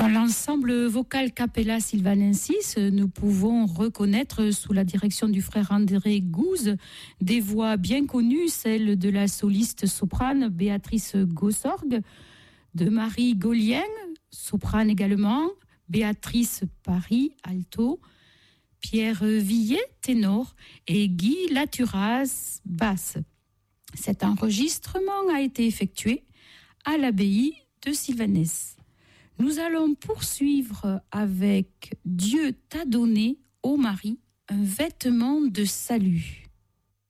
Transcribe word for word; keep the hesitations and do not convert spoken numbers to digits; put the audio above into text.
Dans l'ensemble vocal Capella Sylvanensis, nous pouvons reconnaître sous la direction du frère André Gouze des voix bien connues, celles de la soliste soprane Béatrice Gossorgue, de Marie Gaulien, soprane également, Béatrice Paris, alto, Pierre Villet, ténor, et Guy Laturaz, basse. Cet enregistrement a été effectué à l'abbaye de Sylvanès. Nous allons poursuivre avec Dieu t'a donné, ô Marie, un vêtement de salut.